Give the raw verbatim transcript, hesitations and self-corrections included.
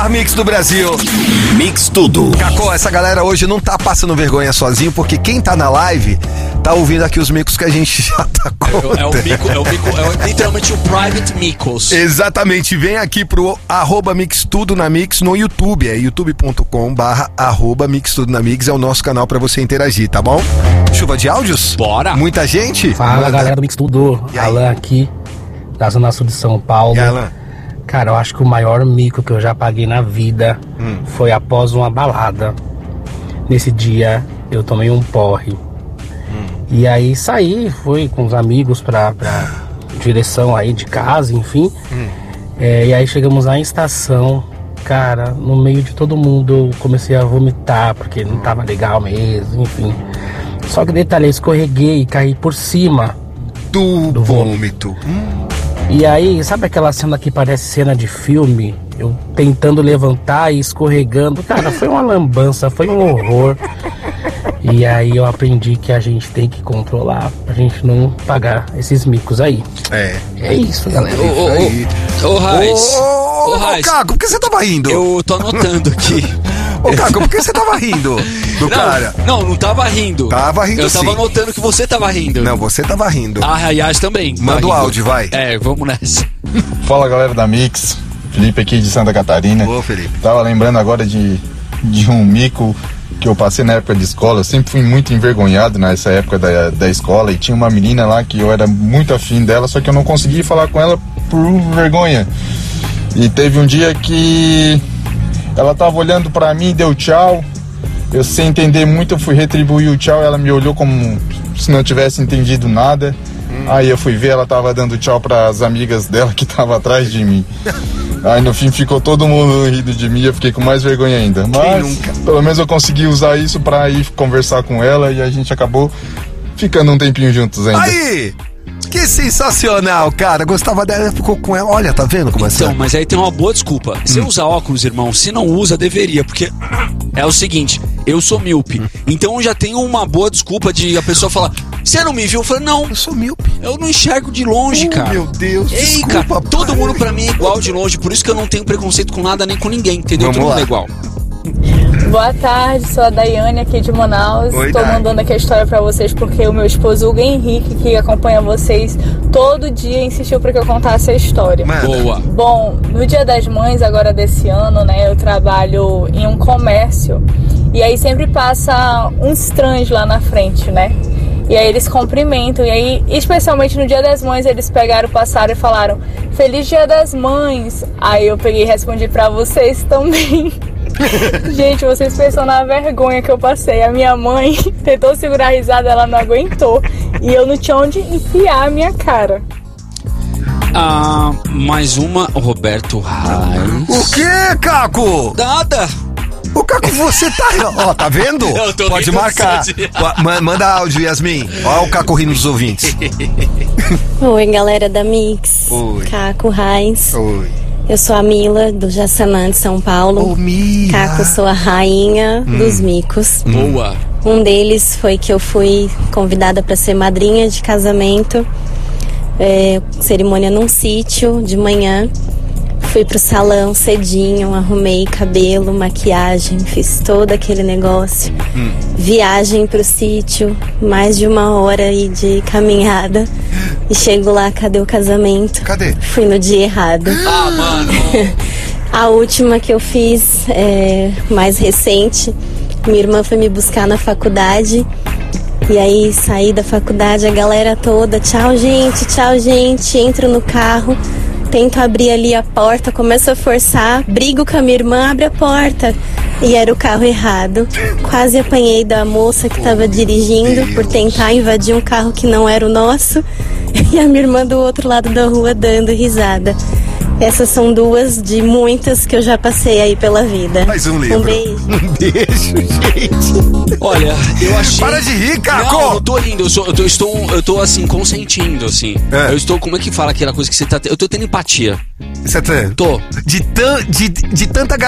mix do Brasil. Mix tudo. Cacô, essa galera hoje não tá passando vergonha sozinho, porque quem tá na live tá ouvindo aqui os micos que a gente já tá contando. É, é o mico, é o mico, é literalmente o private micos. Exatamente, vem aqui pro arroba Mix Tudo na Mix no YouTube, é youtube ponto com barra arroba Mix Tudo na Mix, é o nosso canal pra você interagir, tá bom? Chuva de áudios? Bora! Muita gente? Fala, Manda. Galera do Mix Tudo, Alan aqui, da Zona Sul de São Paulo. E Alan? Cara, eu acho que o maior mico que eu já paguei na vida hum. foi após uma balada. Nesse dia eu tomei um porre. Hum. E aí saí, fui com os amigos pra, pra direção aí de casa, enfim. Hum. É, e aí chegamos lá em estação. Cara, no meio de todo mundo eu comecei a vomitar, porque não tava legal mesmo, enfim. Só que detalhe, eu escorreguei e caí por cima do, do vômito. Hum. E aí, sabe aquela cena que parece cena de filme? Eu tentando levantar e escorregando. Cara, foi uma lambança, foi um horror. E aí eu aprendi que a gente tem que controlar pra gente não pagar esses micos aí. É. É isso, galera. Ô, ô, ô, Raiz. Ô, Raiz. Ô, Caco, por que você tava rindo? Eu tô anotando aqui. Ô, Caco, por que você tava rindo do não, cara? Não, não tava rindo. Tava rindo Eu sim. tava notando que você tava rindo. Não, você tava rindo. Ah, Raiz também. Manda o áudio, vai. É, vamos nessa. Fala, galera da Mix. Felipe aqui de Santa Catarina. Ô, Felipe. Tava lembrando agora de, de um mico que eu passei na época de escola. Eu sempre fui muito envergonhado nessa época da, da escola. E tinha uma menina lá que eu era muito afim dela, só que eu não conseguia falar com ela por vergonha. E teve um dia que ela tava olhando pra mim, deu tchau. Eu, sem entender muito, eu fui retribuir o tchau. Ela me olhou como se não tivesse entendido nada. Hum. Aí eu fui ver, ela tava dando tchau pras amigas dela que tava atrás de mim. Aí no fim ficou todo mundo rindo de mim, eu fiquei com mais vergonha ainda. Mas pelo menos eu consegui usar isso pra ir conversar com ela e a gente acabou ficando um tempinho juntos ainda. Aí! Que sensacional, cara. Gostava dela, ficou com ela. Olha, tá vendo como é? Então, mas aí tem uma boa desculpa. Você hum. usa óculos, irmão? Se não usa, deveria. Porque é o seguinte, eu sou míope. Hum. Então já tenho uma boa desculpa de a pessoa falar: você não me viu? Eu falei: não, eu sou míope. Eu não enxergo de longe, oh, cara. Meu Deus, Ei, desculpa, cara, pai. todo mundo pra mim é igual de longe. Por isso que eu não tenho preconceito com nada nem com ninguém, entendeu? Vamos todo lá. mundo é igual. Boa tarde, sou a Daiane aqui de Manaus. Oi, Estou mandando aqui a história pra vocês porque o meu esposo Hugo Henrique, que acompanha vocês todo dia, insistiu para que eu contasse a história. Manda. Boa. Bom, no Dia das Mães agora desse ano, né, eu trabalho em um comércio e aí sempre passa uns trans lá na frente, né? E aí eles cumprimentam, e aí, especialmente no Dia das Mães, eles pegaram, passaram e falaram: Feliz Dia das Mães! Aí eu peguei e respondi pra vocês também. Gente, vocês pensam na vergonha que eu passei. A minha mãe tentou segurar a risada, ela não aguentou. E eu não tinha onde enfiar a minha cara. Ah, mais uma, Roberto Raiz. O que, Caco? Nada. Ô, Caco, você tá... Ó, tá vendo? Eu tô Pode marcar. Manda áudio, Yasmin. Ó o Caco rindo dos ouvintes. Oi, galera da Mix. Oi. Caco, Raiz. Oi. Eu sou a Mila, do Jaçanã de São Paulo. Ô, Mila. Caco, sou a rainha hum. dos micos. Boa. Um deles foi que eu fui convidada para ser madrinha de casamento. É, cerimônia num sítio de manhã. Fui pro salão cedinho, arrumei cabelo, maquiagem, fiz todo aquele negócio. Hum. Viagem pro sítio, mais de uma hora aí de caminhada. E chego lá, cadê o casamento? Cadê? Fui no dia errado. Ah, mano! A última que eu fiz, é, mais recente, minha irmã foi me buscar na faculdade. E aí saí da faculdade, a galera toda, tchau gente, tchau gente, entro no carro. Tento abrir ali a porta, começo a forçar, brigo com a minha irmã, abre a porta. E era o carro errado. Quase apanhei da moça que estava dirigindo por tentar invadir um carro que não era o nosso. E a minha irmã do outro lado da rua dando risada. Essas são duas de muitas que eu já passei aí pela vida. Mais um livro. Um beijo. Um beijo, gente. Olha, eu achei... Para de rir, Caco! Não, eu tô rindo, eu, sou, eu, tô, estou, eu tô assim, consentindo, assim. É. Eu estou, como é que fala aquela coisa que você tá... Eu tô tendo empatia. Você tá... Tô. De, tan, de, de tanta